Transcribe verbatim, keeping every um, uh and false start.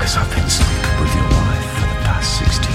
I've been sleeping with your wife for the past sixteen